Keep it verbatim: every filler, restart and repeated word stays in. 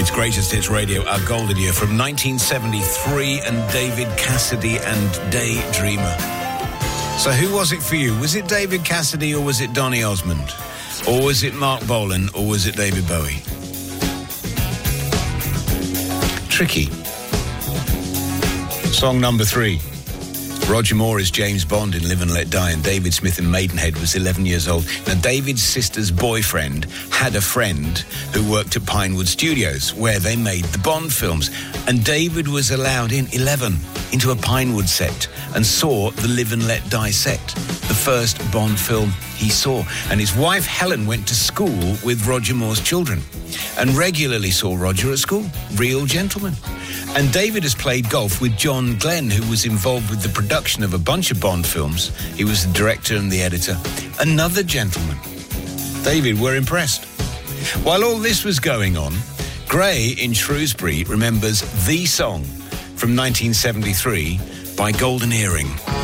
It's Greatest Hits Radio, our golden year from nineteen seventy-three, and David Cassidy and Daydreamer. So who was it for you? Was it David Cassidy or was it Donny Osmond? Or was it Mark Bolan or was it David Bowie? Tricky. Song number three. Roger Moore is James Bond in Live and Let Die, and David Smith in Maidenhead was eleven years old. Now, David's sister's boyfriend had a friend who worked at Pinewood Studios, where they made the Bond films. And David was allowed in, eleven, into a Pinewood set and saw the Live and Let Die set, the first Bond film he saw. And his wife, Helen, went to school with Roger Moore's children and regularly saw Roger at school. Real gentleman. And David has played golf with John Glenn, who was involved with the production of a bunch of Bond films. He was the director and the editor. Another gentleman. David, we're impressed. While all this was going on, Gray in Shrewsbury remembers the song from nineteen seventy-three by Golden Earring.